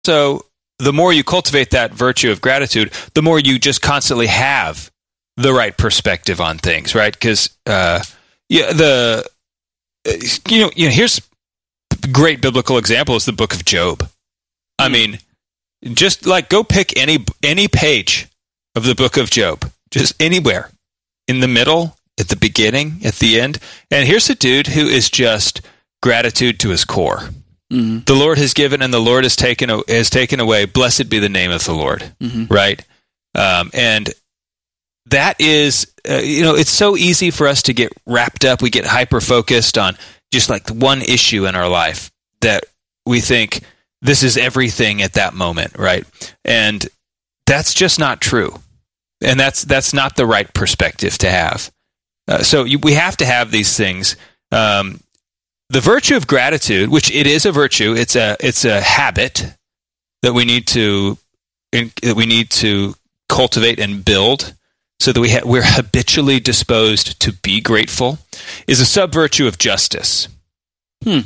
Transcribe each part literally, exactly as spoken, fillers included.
So the more you cultivate that virtue of gratitude, the more you just constantly have the right perspective on things, right? Because uh, yeah, the you know, you know, here's a great biblical example is the book of Job. I mean, just like go pick any any page of the book of Job, just anywhere, in the middle, at the beginning, at the end, and here's a dude who is just gratitude to his core. Mm-hmm. The Lord has given and the Lord has taken has taken away. Blessed be the name of the Lord. Mm-hmm. Right? Um, and that is, uh, you know, it's so easy for us to get wrapped up. We get hyper focused on just like one issue in our life that we think this is everything at that moment, right? And that's just not true. And that's that's not the right perspective to have. Uh, so you, we have to have these things. Um, The virtue of gratitude, which it is a virtue, it's a it's a habit that we need to that we need to cultivate and build, so that we ha- we're habitually disposed to be grateful. Is a sub virtue of justice. Hmm.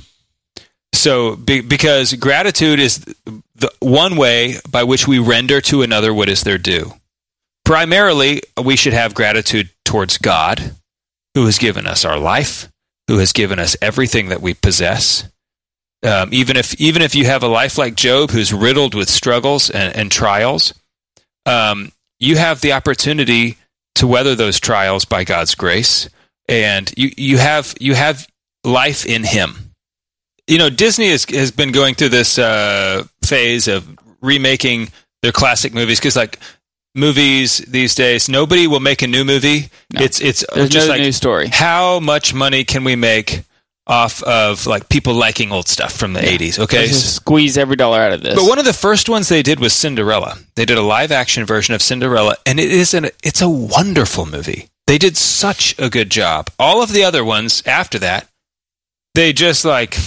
So, be, because gratitude is the one way by which we render to another what is their due. Primarily, we should have gratitude towards God, who has given us our life, who has given us everything that we possess. Um, even if even if you have a life like Job, who's riddled with struggles and, and trials, um, you have the opportunity to weather those trials by God's grace, and you you have you have life in Him. You know, Disney has has been going through this uh, phase of remaking their classic movies, because like movies these days, nobody will make a new movie. No. It's it's There's just no like new story. How much money can we make off of like people liking old stuff from the yeah. eighties? Okay, Let's just squeeze every dollar out of this. But one of the first ones they did was Cinderella. They did a live action version of Cinderella, and it is an it's a wonderful movie. They did such a good job. All of the other ones after that, they just like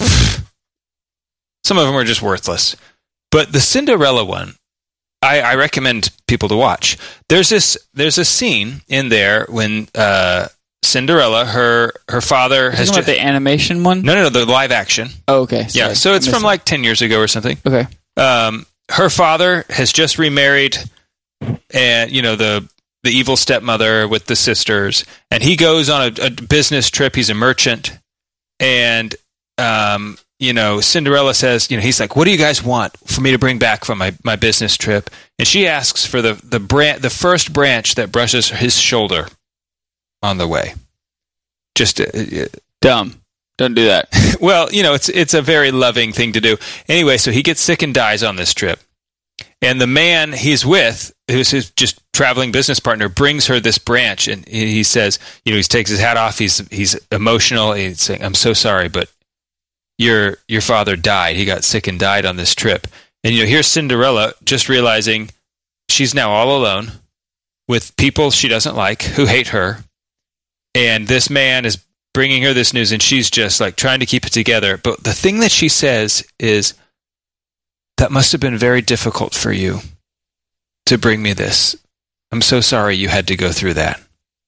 some of them were just worthless. But the Cinderella one, I, I recommend people to watch. There's this there's a scene in there when uh, Cinderella, her her father has just the animation one. No, no, no, the live action. Oh, okay. Sorry. Yeah, so it's from like ten years ago or something. Okay. Um, her father has just remarried, and you know the the evil stepmother with the sisters, and he goes on a, a business trip. He's a merchant, and um. You know, Cinderella says, you know, he's like, what do you guys want for me to bring back from my, my business trip? And she asks for the the branch, the first branch that brushes his shoulder on the way. Just uh, dumb. Don't do that. Well, you know, it's it's a very loving thing to do. Anyway, so he gets sick and dies on this trip. And the man he's with, who's his just traveling business partner, brings her this branch, and he says, you know, he takes his hat off. He's he's emotional. He's saying, I'm so sorry, but Your your father died. He got sick and died on this trip. And you know, here's Cinderella just realizing she's now all alone with people she doesn't like, who hate her. And this man is bringing her this news, and she's just like trying to keep it together. But the thing that she says is, that must have been very difficult for you to bring me this. I'm so sorry you had to go through that.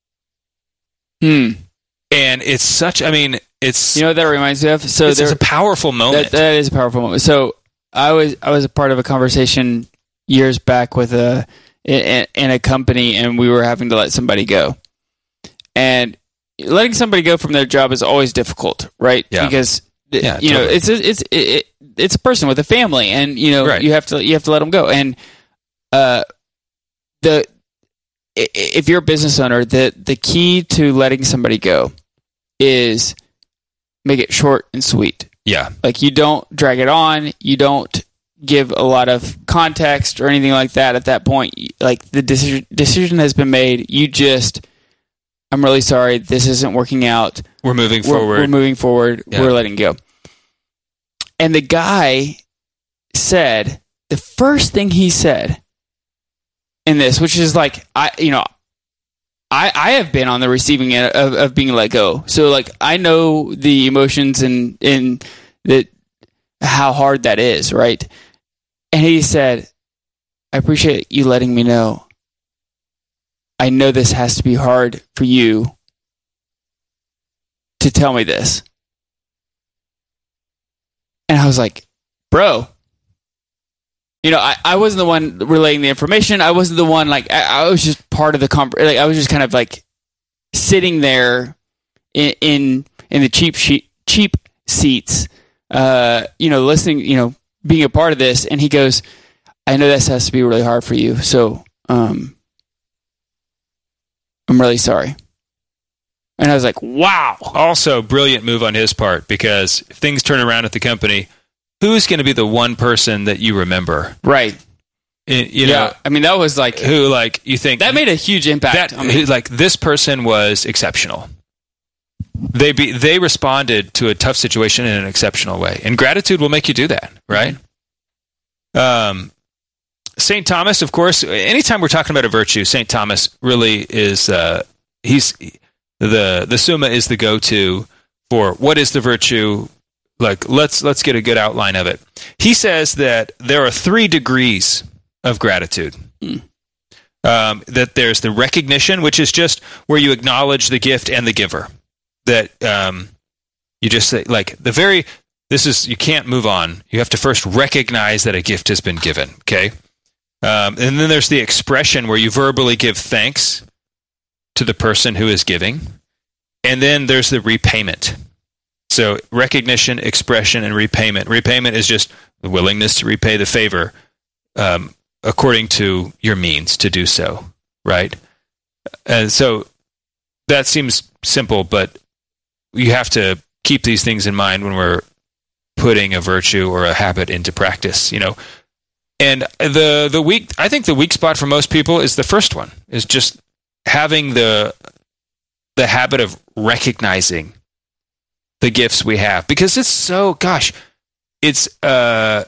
Hmm. And it's such, I mean, it's... You know what that reminds me of? So it's, it's a powerful moment. That, that is a powerful moment. So I was I was a part of a conversation years back with a in, in a company, and we were having to let somebody go. And letting somebody go from their job is always difficult, right? Yeah. Because yeah, you totally. know, it's a, it's it, it's a person with a family, and you know, right. you have to you have to let them go. And uh, the if you're a business owner, the the key to letting somebody go is make it short and sweet. Yeah. Like, you don't drag it on. You don't give a lot of context or anything like that at that point. Like, the decision decision has been made. You just, I'm really sorry, this isn't working out. We're moving we're, forward. We're moving forward. Yeah. We're letting go. And the guy said, the first thing he said in this, which is like, I, you know, I, I have been on the receiving end of, of being let go. So, like, I know the emotions and, and the, how hard that is, right? And he said, I appreciate you letting me know. I know this has to be hard for you to tell me this. And I was like, bro, you know, I, I wasn't the one relaying the information. I wasn't the one, like, I, I was just part of the, comp- like, I was just kind of like sitting there in, in, in the cheap sheet, cheap seats, uh, you know, listening, you know, being a part of this. And he goes, I know this has to be really hard for you. So, um, I'm really sorry. And I was like, wow. Also, brilliant move on his part, because if things turn around at the company, who's going to be the one person that you remember? Right. It, you yeah. know, I mean, that was like... Who, like, you think... That made a huge impact. That, I mean, who, like, this person was exceptional. They be, they responded to a tough situation in an exceptional way. And gratitude will make you do that, right? Mm-hmm. Um, Saint Thomas, of course, anytime we're talking about a virtue, Saint Thomas really is... Uh, he's... The the Summa is the go-to for what is the virtue. Like, let's let's get a good outline of it. He says that there are three degrees of gratitude. Mm. Um, that there's the recognition, which is just where you acknowledge the gift and the giver. That um, you just say, like, the very, this is, you can't move on. You have to first recognize that a gift has been given, okay? Um, and then there's the expression where you verbally give thanks to the person who is giving. And then there's the repayment. So recognition, expression, and repayment. Repayment is just the willingness to repay the favor um, according to your means to do so, right? And so that seems simple, but you have to keep these things in mind when we're putting a virtue or a habit into practice, you know. And the the weak, I think the weak spot for most people is the first one, is just having the the habit of recognizing the gifts we have, because it's so, gosh, it's uh,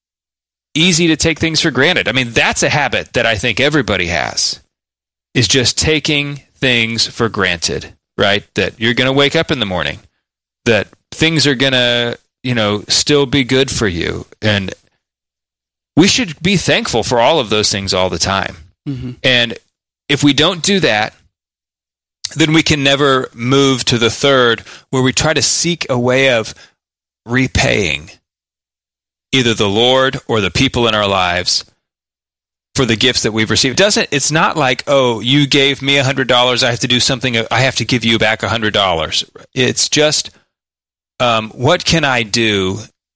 easy to take things for granted. I mean, that's a habit that I think everybody has, is just taking things for granted, right? That you're going to wake up in the morning, that things are going to, you know, still be good for you. And we should be thankful for all of those things all the time. Mm-hmm. And if we don't do that, then we can never move to the third, where we try to seek a way of repaying either the Lord or the people in our lives for the gifts that we've received. It doesn't, it's not like, oh, you gave me one hundred dollars, I have to do something, I have to give you back one hundred dollars. It's just, um, what can I do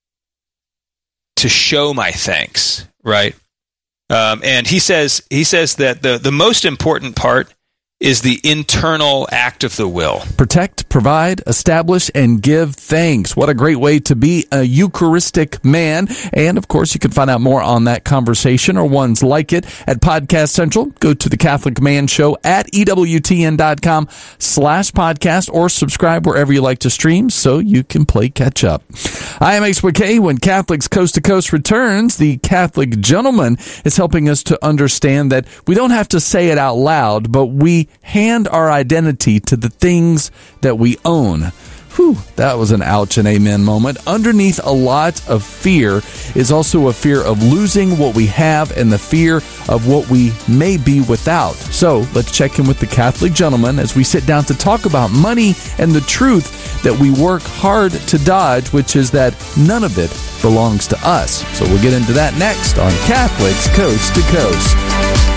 to show my thanks, right? Um, and he says he says that the, the most important part is the internal act of the will. Protect, provide, establish, and give thanks. What a great way to be a Eucharistic man. And, of course, you can find out more on that conversation or ones like it at Podcast Central. Go to the Catholic Man Show at EWTN.com slash podcast or subscribe wherever you like to stream so you can play catch up. I am H W K. When Catholics Coast to Coast returns, the Catholic Gentleman is helping us to understand that we don't have to say it out loud, but we hand our identity to the things that we own. Whew, that was an ouch and amen moment. Underneath a lot of fear is also a fear of losing what we have and the fear of what we may be without. So let's check in with the Catholic Gentleman as we sit down to talk about money and the truth that we work hard to dodge, which is that none of it belongs to us. So we'll get into that next on Catholics Coast to Coast.